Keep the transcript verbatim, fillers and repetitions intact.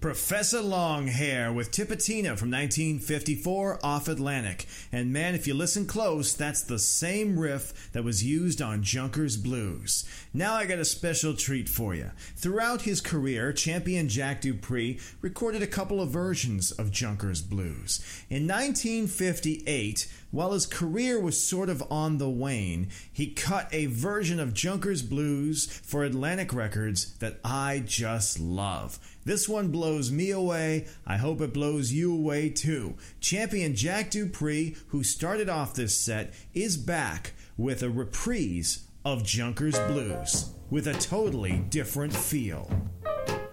Professor Longhair with Tipitina from nineteen fifty-four off Atlantic. And man, if you listen close, that's the same riff that was used on Junkers Blues. Now I got a special treat for you. Throughout his career, champion Jack Dupree recorded a couple of versions of Junkers Blues. In nineteen fifty-eight, while his career was sort of on the wane, he cut a version of Junkers Blues for Atlantic Records that I just love. This one blows me away. I hope it blows you away too. Champion Jack Dupree, who started off this set, is back with a reprise of Junkers Blues with a totally different feel.